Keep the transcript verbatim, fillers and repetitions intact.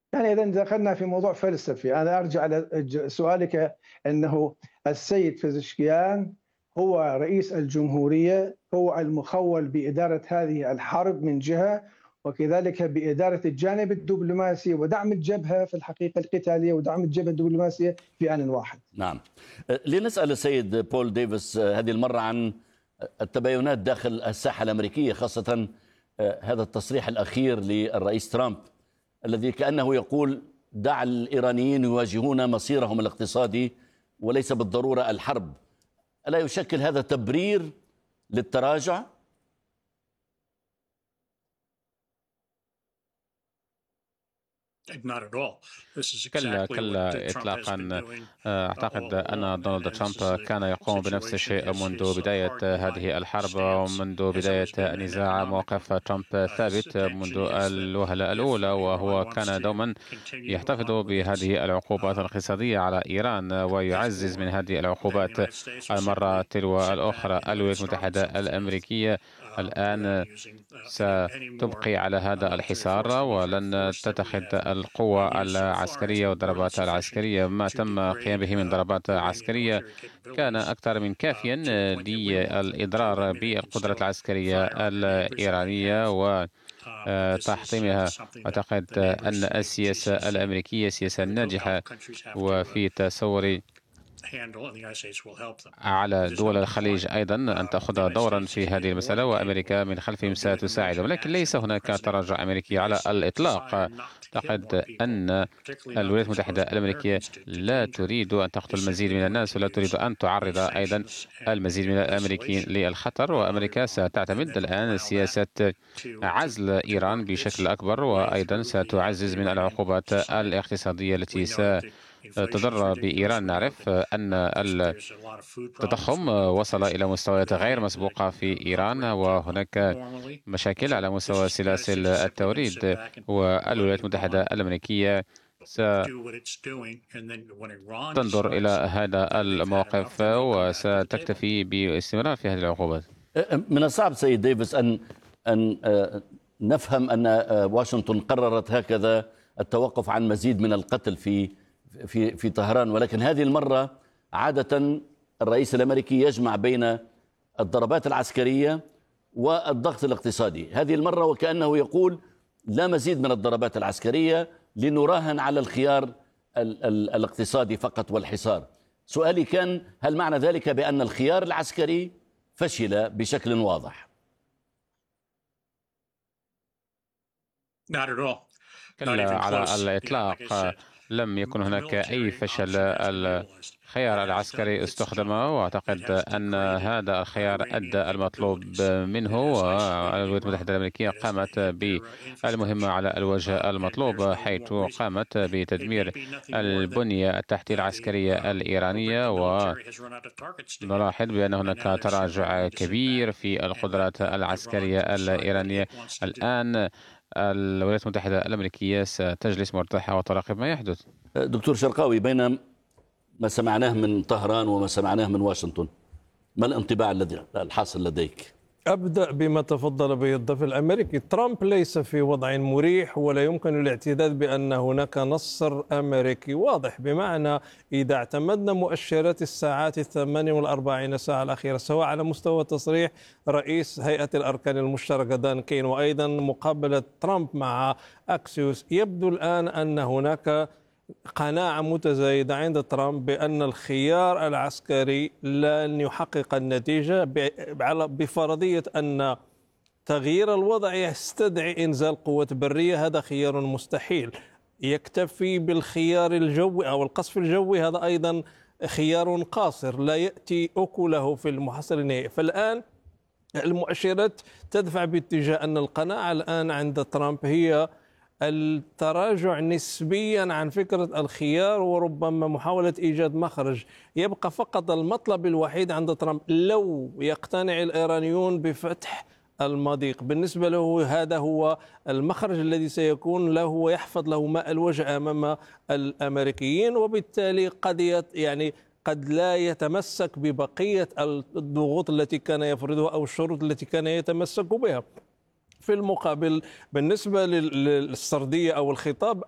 يعني إذا دخلنا في موضوع فلسفي، أنا أرجع لسؤالك أنه السيد بزشكيان هو رئيس الجمهورية، هو المخول بإدارة هذه الحرب من جهة، وكذلك بإدارة الجانب الدبلوماسي ودعم الجبهة في الحقيقة القتالية ودعم الجبهة الدبلوماسية في آن واحد. نعم. لنسأل السيد بول ديفيس هذه المرة عن التباينات داخل الساحة الأمريكية، خاصة هذا التصريح الأخير للرئيس ترامب الذي كأنه يقول دع الإيرانيين يواجهون مصيرهم الاقتصادي وليس بالضرورة الحرب. ألا يشكل هذا تبرير للتراجع؟ كلا كلا إطلاقا. أعتقد أن دونالد ترامب كان يقوم بنفس الشيء منذ بداية هذه الحرب ومنذ بداية النزاع. موقف ترامب ثابت منذ الوهلة الأولى، وهو كان دوما يحتفظ بهذه العقوبات الاقتصادية على إيران ويعزز من هذه العقوبات المرة تلو الأخرى. الولايات المتحدة الأمريكية الآن ستبقي على هذا الحصار ولن تتخذ القوة العسكرية والضربات العسكرية. ما تم القيام به من ضربات عسكرية كان أكثر من كافيا للإضرار بالقدرة العسكرية الإيرانية وتحطيمها. أعتقد أن السياسة الأمريكية سياسة ناجحة، وفي تصوري على دول الخليج أيضا أن تأخذ دورا في هذه المسألة، وأمريكا من خلفهم ستساعدهم. لكن ليس هناك تراجع أمريكي على الإطلاق. أعتقد أن الولايات المتحدة الأمريكية لا تريد أن تقتل المزيد من الناس ولا تريد أن تعرض أيضا المزيد من الأمريكيين للخطر. وأمريكا ستعتمد الآن سياسة عزل إيران بشكل أكبر، وأيضا ستعزز من العقوبات الاقتصادية التي ستضر بإيران. نعرف أن التضخم وصل إلى مستويات غير مسبوقة في إيران، وهناك مشاكل على مستوى سلاسل التوريد، والولايات المتحدة الأمريكية ستنظر إلى هذا الموقف وستكتفي باستمرار في هذه العقوبات. من الصعب سيد ديفيس أن أن نفهم أن واشنطن قررت هكذا التوقف عن مزيد من القتل في في في طهران، ولكن هذه المرة عادة الرئيس الأمريكي يجمع بين الضربات العسكرية والضغط الاقتصادي. هذه المرة وكأنه يقول لا مزيد من الضربات العسكرية لنراهن على الخيار ال ال الاقتصادي فقط والحصار. سؤالي كان هل معنى ذلك بأن الخيار العسكري فشل بشكل واضح؟ كلا على الإطلاق. لم يكن هناك أي فشل. الخيار العسكري استخدم، وأعتقد أن هذا الخيار أدى المطلوب منه، والولايات المتحدة الأمريكية قامت بالمهمة على الوجه المطلوب، حيث قامت بتدمير البنية التحتية العسكرية الإيرانية. ونلاحظ بأن هناك تراجع كبير في القدرات العسكرية الإيرانية. الآن الولايات المتحدة الأمريكية ستجلس مرتاحة وتراقب ما يحدث. دكتور شرقاوي، بين ما سمعناه من طهران وما سمعناه من واشنطن، ما الانطباع الذي الحاصل لديك؟ أبدأ بما تفضل به الضيف الأمريكي. ترامب ليس في وضع مريح، ولا يمكن الاعتداد بأن هناك نصر أمريكي واضح، بمعنى إذا اعتمدنا مؤشرات الساعات الثمانية والأربعين ساعة الأخيرة، سواء على مستوى تصريح رئيس هيئة الأركان المشتركة دان كين وأيضا مقابلة ترامب مع أكسيوس، يبدو الآن أن هناك قناعة متزايدة عند ترامب بأن الخيار العسكري لن يحقق النتيجة، بفرضية أن تغيير الوضع يستدعي إنزال قوة برية. هذا خيار مستحيل. يكتفي بالخيار الجوي أو القصف الجوي، هذا أيضا خيار قاصر لا يأتي أكله في المحصلة النهائية. فالآن المؤشرات تدفع باتجاه أن القناعة الآن عند ترامب هي التراجع نسبيا عن فكرة الخيار، وربما محاولة إيجاد مخرج. يبقى فقط المطلب الوحيد عند ترامب لو يقتنع الإيرانيون بفتح المضيق، بالنسبة له هذا هو المخرج الذي سيكون له ويحفظ له ماء الوجه أمام الأمريكيين، وبالتالي قد يعني قد لا يتمسك ببقية الضغوط التي كان يفرضها أو الشروط التي كان يتمسك بها. في المقابل بالنسبة للسردية أو الخطاب